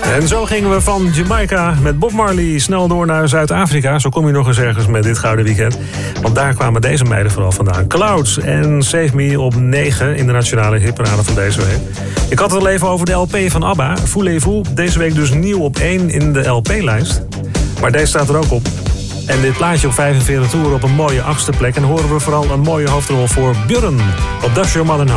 En zo gingen we van Jamaica met Bob Marley snel door naar Zuid-Afrika. Zo kom je nog eens ergens met dit Gouden Weekend. Want daar kwamen deze meiden vooral vandaan. Clouds en Save Me op 9 in de nationale hitparade van deze week. Ik had het al even over de LP van ABBA, Voulez-vous. Deze week dus nieuw op 1 in de LP-lijst. Maar deze staat er ook op. En dit plaatje op 45 toeren op een mooie 8e plek. En horen we vooral een mooie hoofdrol voor Björn op Does Your Mother Know.